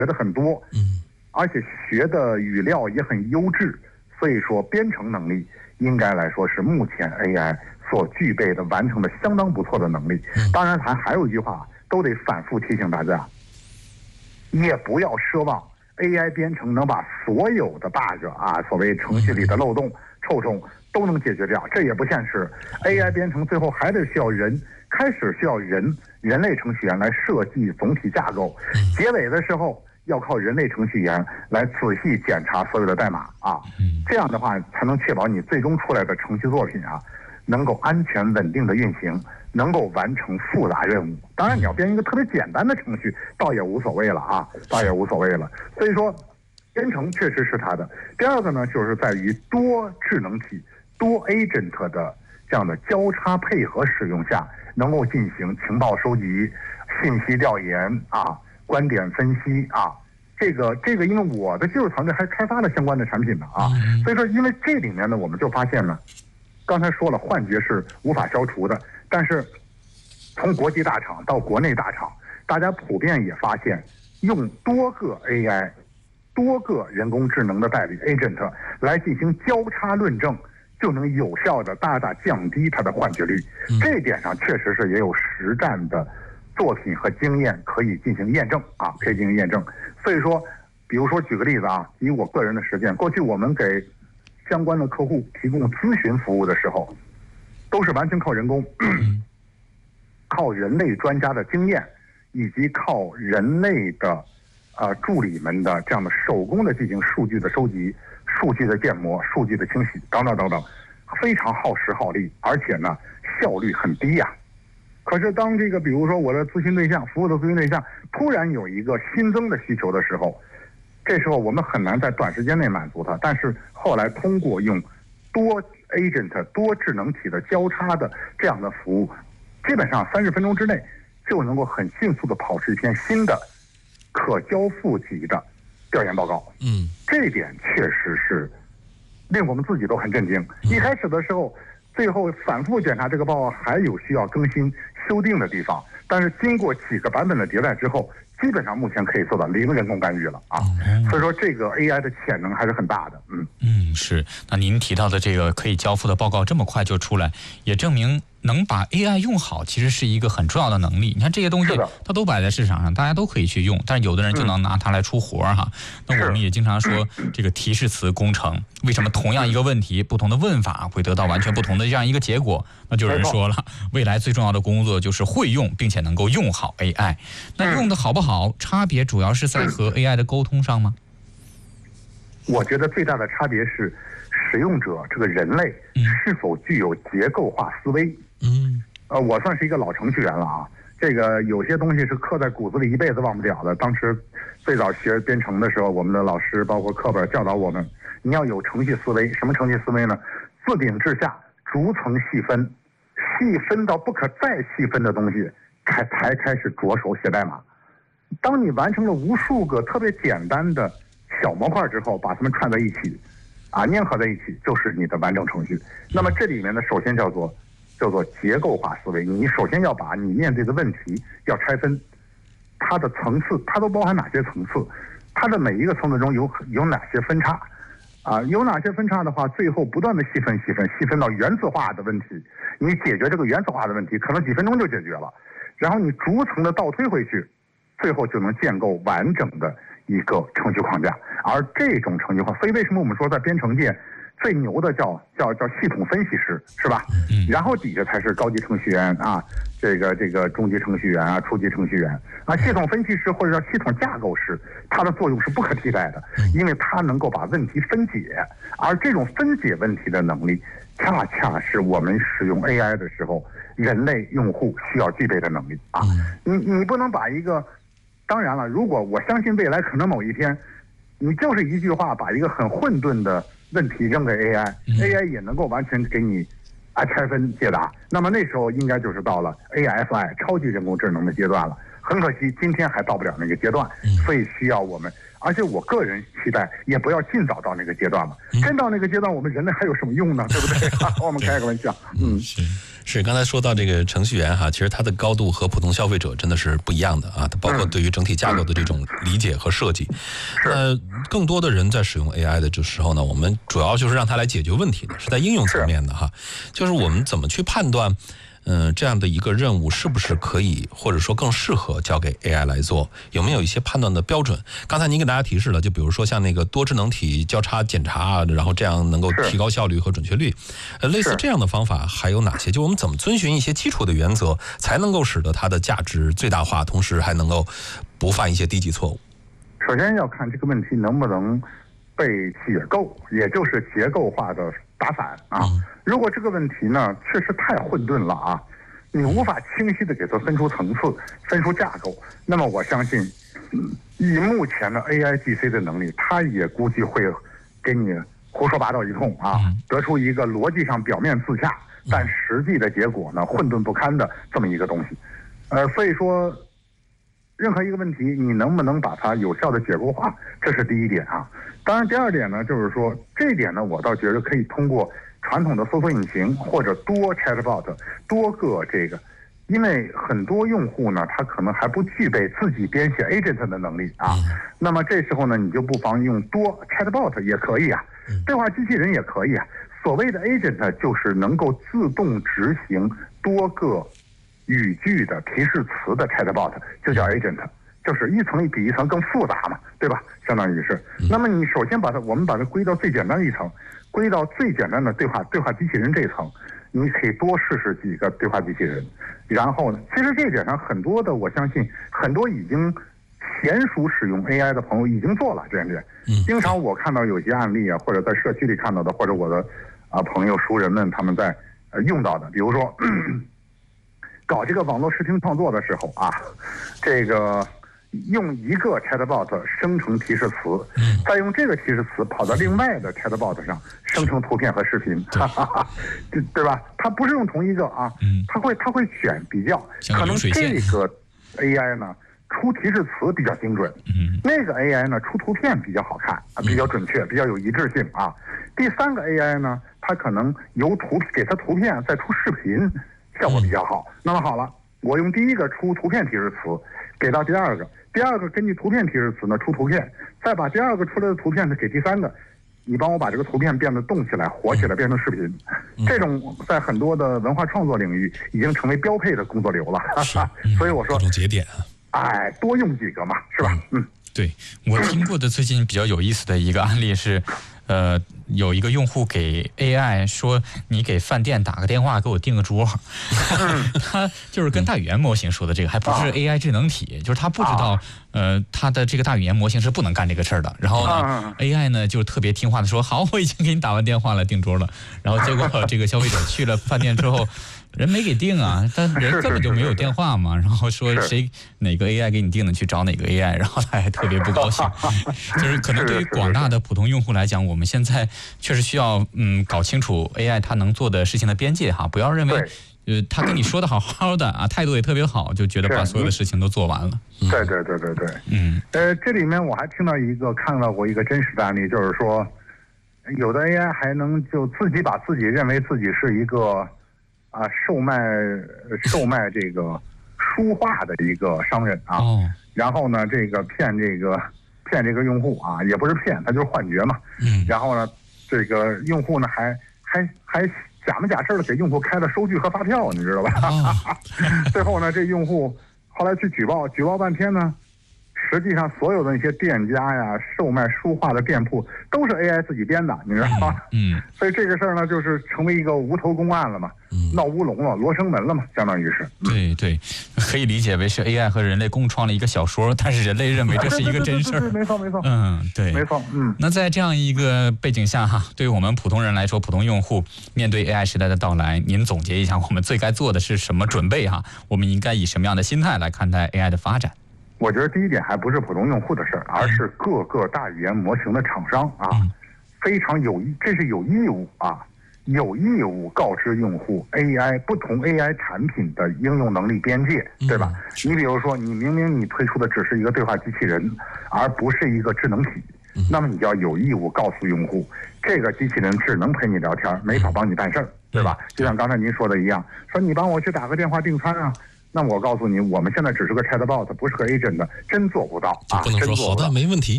的很多，而且学的语料也很优质，所以说编程能力应该来说是目前 AI 所具备的完成的相当不错的能力。当然还有一句话都得反复提醒大家，也不要奢望 AI 编程能把所有的 bug 所谓程序里的漏洞臭虫都能解决掉，这也不现实。AI 编程最后还得需要开始需要人类程序员来设计总体架构，结尾的时候要靠人类程序员来仔细检查所有的代码这样的话才能确保你最终出来的程序作品能够安全稳定的运行，能够完成复杂任务。当然你要编一个特别简单的程序倒也无所谓了所以说编程确实是它的。第二个呢，就是在于多智能体多 agent 的这样的交叉配合使用下，能够进行情报收集、信息调研观点分析这个因为我的技术团队还开发了相关的产品呢所以说因为这里面呢，我们就发现呢，刚才说了幻觉是无法消除的，但是从国际大厂到国内大厂，大家普遍也发现，用多个 AI 多个人工智能的代理 agent 来进行交叉论证，就能有效的大大降低它的幻觉率。这一点上确实是也有实战的作品和经验可以进行验证所以说比如说举个例子以我个人的实践，过去我们给相关的客户提供咨询服务的时候，都是完全靠人工靠人类专家的经验，以及靠人类的助理们的这样的手工的进行数据的收集、数据的建模、数据的清洗等等，非常耗时耗力，而且呢效率很低可是当这个比如说我的咨询对象服务的咨询对象突然有一个新增的需求的时候，这时候我们很难在短时间内满足它，但是后来通过用多 agent 多智能体的交叉的这样的服务，基本上30分钟之内就能够很迅速的跑出一篇新的可交付级的调研报告。这一点确实是令我们自己都很震惊。一开始的时候，最后反复检查这个报告还有需要更新修订的地方，但是经过几个版本的迭代之后，基本上目前可以做到零人工干预了所以说这个 AI 的潜能还是很大的。 是。那您提到的这个可以交付的报告这么快就出来，也证明能把 AI 用好其实是一个很重要的能力。你看这些东西它都摆在市场上，大家都可以去用，但是有的人就能拿它来出活那我们也经常说这个提示词工程，为什么同样一个问题不同的问法会得到完全不同的这样一个结果？那就有人说了，未来最重要的工作就是会用并且能够用好 AI。那用的好不好，差别主要是在和 AI 的沟通上吗？ 我觉得最大的差别是使用者这个人类是否具有结构化思维。我算是一个老程序员了这个有些东西是刻在骨子里一辈子忘不了的。当时最早学编程的时候，我们的老师包括课本教导我们，你要有程序思维。什么程序思维呢？自顶至下，逐层细分，细分到不可再细分的东西，才开始着手写代码。当你完成了无数个特别简单的小模块之后，把它们串在一起粘合在一起，就是你的完整程序。那么这里面呢，首先叫做结构化思维。你首先要把你面对的问题要拆分，它的层次，它都包含哪些层次，它的每一个层次中有哪些分叉有哪些分叉的话，最后不断的细分到原子化的问题。你解决这个原子化的问题，可能几分钟就解决了，然后你逐层的倒推回去，最后就能建构完整的一个程序框架。而这种程序框架，所以为什么我们说在编程界最牛的叫系统分析师，是吧？然后底下才是高级程序员这个中级程序员初级程序员系统分析师或者叫系统架构师，它的作用是不可替代的，因为它能够把问题分解，而这种分解问题的能力，恰恰是我们使用 AI 的时候，人类用户需要具备的能力你不能把一个，当然了，如果我相信未来可能某一天，你就是一句话把一个很混沌的问题扔给 AI 也能够完全给你拆分解答，那么那时候应该就是到了 AFI 超级人工智能的阶段了。很可惜今天还到不了那个阶段，所以需要我们，而且我个人期待也不要尽早到那个阶段嘛。真到那个阶段，我们人类还有什么用呢？对不对？我们开个玩笑。 是刚才说到这个程序员哈，其实他的高度和普通消费者真的是不一样的啊，它包括对于整体架构的这种理解和设计。更多的人在使用 AI 的时候呢，我们主要就是让它来解决问题的，是在应用层面的哈，就是我们怎么去判断。这样的一个任务是不是可以，或者说更适合交给 AI 来做？有没有一些判断的标准？刚才您给大家提示了，就比如说像那个多智能体交叉检查，然后这样能够提高效率和准确率。类似这样的方法还有哪些？就我们怎么遵循一些基础的原则，才能够使得它的价值最大化，同时还能够不犯一些低级错误？ 首先要看这个问题能不能被解构，也就是结构化的打散啊。如果这个问题呢确实太混沌了啊，你无法清晰的给它分出层次、分出架构，那么我相信，以目前的 AIGC 的能力，它也估计会给你胡说八道一通啊，得出一个逻辑上表面自洽，但实际的结果呢混沌不堪的这么一个东西。所以说，任何一个问题，你能不能把它有效的结构化，这是第一点啊。当然，第二点呢，就是说这一点呢，我倒觉得可以通过传统的搜索引擎或者多 chatbot 多个这个，因为很多用户呢，他可能还不具备自己编写 agent 的能力啊。那么这时候呢，你就不妨用多 chatbot 也可以啊，对话机器人也可以啊。所谓的 agent 就是能够自动执行多个语句的提示词的 chatbot， 就叫 agent。就是一层比一层更复杂嘛，对吧？相当于是。那么你首先我们把它归到最简单的一层，归到最简单的对话机器人这一层，你可以多试试几个对话机器人。然后呢，其实这一点上很多的，我相信很多已经娴熟使用 AI 的朋友已经做了这样点。经常我看到有些案例啊，或者在社区里看到的，或者我的朋友熟人们他们在用到的，比如说搞这个网络视听创作的时候啊，这个。用一个 chatbot 生成提示词，再用这个提示词跑到另外的 chatbot 上生成图片和视频，对吧？它不是用同一个啊，它会选比较，可能这个 AI 呢出提示词比较精准，那个 AI 呢出图片比较好看，比较准确，比较有一致性啊。第三个 AI 呢，它可能给它图片再出视频，效果比较好。那么好了，我用第一个出图片提示词给到第二个。第二个根据图片提示词呢出图片，再把第二个出来的图片呢给第三个，你帮我把这个图片变得动起来、活起来，变成视频。这种在很多的文化创作领域已经成为标配的工作流了。所以我说， 节点多用几个嘛，是吧？ 对，我听过的最近比较有意思的一个案例是，有一个用户给 AI 说，你给饭店打个电话给我订个桌，他就是跟大语言模型说的这个，还不是 AI 智能体，就是他不知道，他的这个大语言模型是不能干这个事儿的。然后呢，AI 呢就特别听话的说，好，我已经给你打完电话了，订桌了。然后结果这个消费者去了饭店之后。人没给定啊，但人根本就没有电话嘛。然后说哪个 AI 给你定的，去找哪个 AI， 然后他还特别不高兴。就是可能对于广大的普通用户来讲，我们现在确实需要搞清楚 AI 它能做的事情的边界哈，不要认为他跟你说的好好的啊，态度也特别好，就觉得把所有的事情都做完了。 对。这里面我还看到过一个真实的案例，就是说有的 AI 还能就把自己认为自己是一个。售卖这个书画的一个商人啊，然后呢，这个骗这个用户啊，也不是骗，他就是幻觉嘛。然后呢，这个用户呢还假模假式的给用户开了收据和发票，你知道吧？最后呢，这用户后来去举报半天呢。实际上，所有的那些店家呀，售卖书画的店铺都是 AI 自己编的，你知道吗？所以这个事儿呢，就是成为一个无头公案了嘛，闹乌龙了，罗生门了嘛，相当于是。 对，可以理解为是 AI 和人类共创了一个小说，但是人类认为这是一个真事儿。 没错。 对， 没错。 那在这样一个背景下哈，对于我们普通人来说，普通用户面对 AI 时代的到来，您总结一下，我们最该做的是什么准备哈？我们应该以什么样的心态来看待 AI 的发展？ 我觉得第一点还不是普通用户的事儿，而是各个大语言模型的厂商啊，非常这是有义务啊，有义务告知用户不同 AI 产品的应用能力边界，对吧？你比如说，你明明你推出的只是一个对话机器人，而不是一个智能体，那么你就要有义务告诉用户，这个机器人只能陪你聊天，没法帮你办事儿对吧？就像刚才您说的一样，说你帮我去打个电话订餐啊。那我告诉你，我们现在只是个 chatbot，不是个 agent，真做不到啊！ 就不能说好的没问题。